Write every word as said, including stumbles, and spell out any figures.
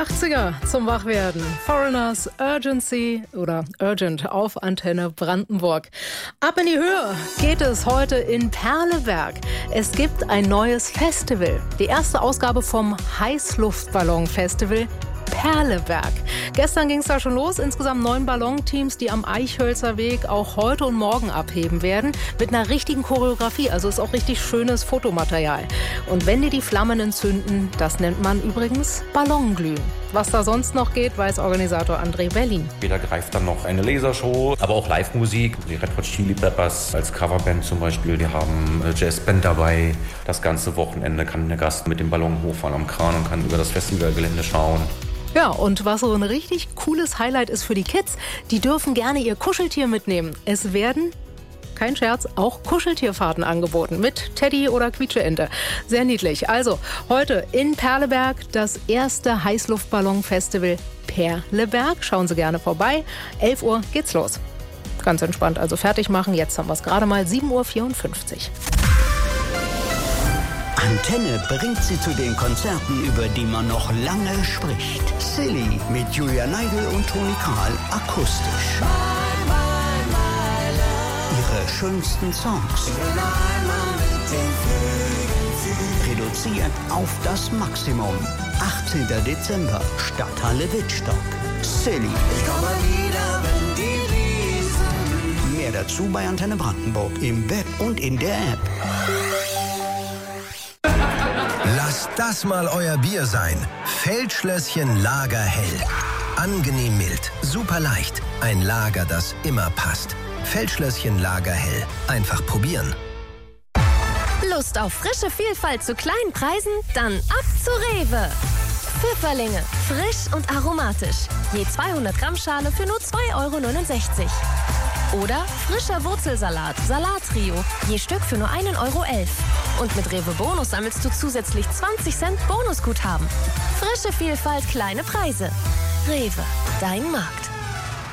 achtziger zum Wachwerden. Foreigners, Urgency oder Urgent auf Antenne Brandenburg. Ab in die Höhe geht es heute in Perleberg. Es gibt ein neues Festival. Die erste Ausgabe vom Heißluftballon-Festival Perleberg. Gestern ging es da schon los. Insgesamt neun Ballonteams, die am Eichhölzer Weg auch heute und morgen abheben werden. Mit einer richtigen Choreografie. Also ist auch richtig schönes Fotomaterial. Und wenn die die Flammen entzünden, das nennt man übrigens Ballonglühen. Was da sonst noch geht, weiß Organisator André Berlin. Später greift dann noch eine Lasershow, aber auch Live-Musik. Die Red Hot Chili Peppers als Coverband zum Beispiel. Die haben eine Jazzband dabei. Das ganze Wochenende kann der Gast mit dem Ballon hochfahren am Kran und kann über das Festivalgelände schauen. Ja, und was so ein richtig cooles Highlight ist für die Kids, die dürfen gerne ihr Kuscheltier mitnehmen. Es werden, kein Scherz, auch Kuscheltierfahrten angeboten mit Teddy oder Quietscheente. Sehr niedlich. Also heute in Perleberg das erste Heißluftballon-Festival Perleberg. Schauen Sie gerne vorbei. elf Uhr geht's los. Ganz entspannt, also fertig machen. Jetzt haben wir es gerade mal sieben Uhr vierundfünfzig. Antenne bringt Sie zu den Konzerten, über die man noch lange spricht. Silly mit Julia Neigel und Toni Kahl akustisch. Ihre schönsten Songs. Reduziert auf das Maximum. achtzehnter Dezember, Stadthalle Wittstock. Silly. Ich komme wieder, wenn die Wiesen. Mehr dazu bei Antenne Brandenburg im Web und in der App. Lasst das mal euer Bier sein. Feldschlösschen Lager hell. Angenehm mild, super leicht. Ein Lager, das immer passt. Feldschlösschen Lager hell. Einfach probieren. Lust auf frische Vielfalt zu kleinen Preisen? Dann ab zu Rewe. Pfifferlinge, frisch und aromatisch. Je zweihundert Gramm Schale für nur zwei Euro neunundsechzig. Oder frischer Wurzelsalat, Salattrio, je Stück für nur ein Euro elf. Und mit Rewe Bonus sammelst du zusätzlich zwanzig Cent Bonusguthaben. Frische Vielfalt, kleine Preise. Rewe, dein Markt.